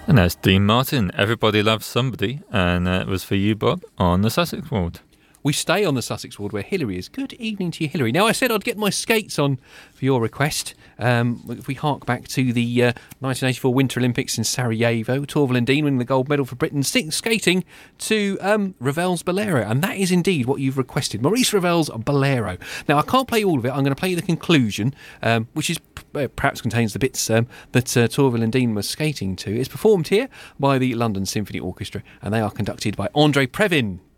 And that's Dean Martin. Everybody Loves Somebody. And it was for you, Bob, on the Sussex Ward. We stay on the Sussex Ward where Hilary is. Good evening to you, Hilary. Now, I said I'd get my skates on for your request. If we hark back to the 1984 Winter Olympics in Sarajevo, Torvill and Dean winning the gold medal for Britain, skating to Ravel's Bolero. And that is indeed what you've requested. Maurice Ravel's Bolero. Now, I can't play all of it. I'm going to play you the conclusion, which is perhaps contains the bits that Torvill and Dean were skating to. It's performed here by the London Symphony Orchestra, and they are conducted by André Previn.